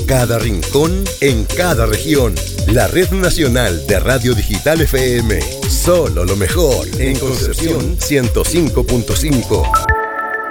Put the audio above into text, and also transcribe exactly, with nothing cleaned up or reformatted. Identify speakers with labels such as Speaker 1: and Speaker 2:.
Speaker 1: cada rincón, en cada región. La Red Nacional de Radio Digital F M. Solo lo mejor en Concepción ciento cinco punto cinco.